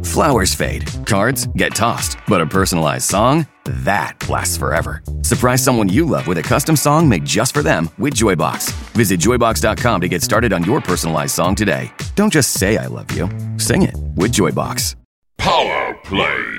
Flowers fade, cards get tossed, but a personalized song? That lasts forever. Surprise someone you love with a custom song made just for them with Joybox. Visit Joybox.com to get started on your personalized song today. Don't just say I love you. Sing it with Joybox. Power Play.